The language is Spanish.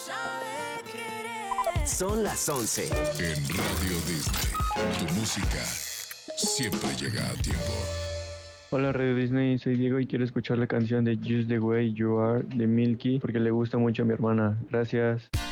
Son las 11. En Radio Disney, tu música siempre llega a tiempo. Hola Radio Disney, soy Diego y quiero escuchar la canción de Just the Way You Are de Milky porque le gusta mucho a mi hermana. Gracias.